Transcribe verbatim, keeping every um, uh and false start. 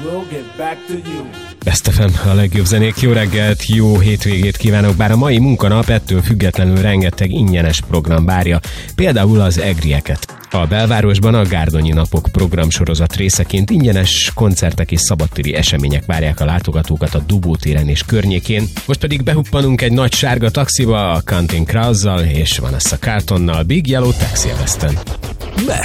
Best ef em, a legjobb zenék, jó reggelt, jó hétvégét kívánok, bár a mai munkanap ettől függetlenül rengeteg ingyenes program várja, például az egrieket. A belvárosban a Gárdonyi Napok programsorozat részeként ingyenes koncertek és szabadtéri események várják a látogatókat a Dubó téren és környékén. Most pedig behuppanunk egy nagy sárga taxiba a Counting Crows-zal és Vanessa Carltonnal Big Yellow Taxi Western. Best